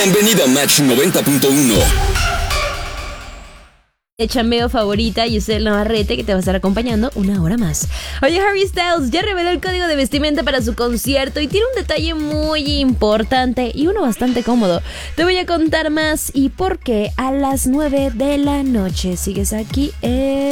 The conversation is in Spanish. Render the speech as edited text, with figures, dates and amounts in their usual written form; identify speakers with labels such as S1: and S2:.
S1: Bienvenido a Match 90.1.
S2: De chambeo favorita, Yusel Navarrete, que te va a estar acompañando una hora más. Oye, Harry Styles ya reveló el código de vestimenta para su concierto y tiene un detalle muy importante y uno bastante cómodo. Te voy a contar más y por qué a las 9 de la noche. Sigues aquí en